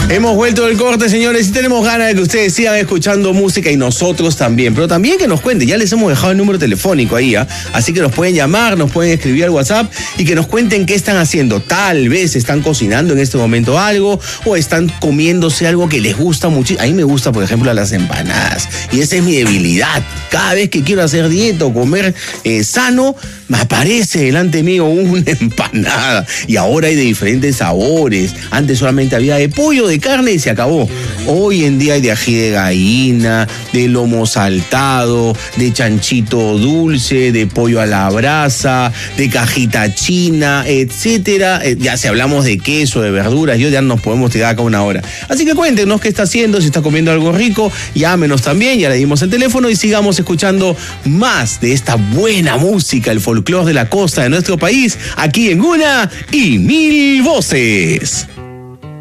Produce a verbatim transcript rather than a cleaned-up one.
Hemos vuelto del corte, señores, y tenemos ganas de que ustedes sigan escuchando música y nosotros también. Pero también que nos cuenten, ya les hemos dejado el número telefónico ahí, ¿eh? Así que nos pueden llamar, nos pueden escribir al WhatsApp y que nos cuenten qué están haciendo. Tal vez están cocinando en este momento algo o están comiéndose algo que les gusta mucho. A mí me gusta, por ejemplo, las empanadas. Y esa es mi debilidad. Cada vez que quiero hacer dieta o comer eh, sano, me aparece delante mío una empanada. Y ahora hay de diferentes sabores. Antes solamente había de pollo, de carne y se acabó. Hoy en día hay de ají de gallina, de lomo saltado, de chanchito dulce, de pollo a la brasa, de cajita china, etcétera. Eh, ya si hablamos de queso, de verduras, yo ya nos podemos tirar acá una hora. Así que cuéntenos qué está haciendo, si está comiendo algo rico, llámenos también, ya le dimos el teléfono y sigamos escuchando más de esta buena música, el folclore de la costa de nuestro país, aquí en Una y Mil Voces.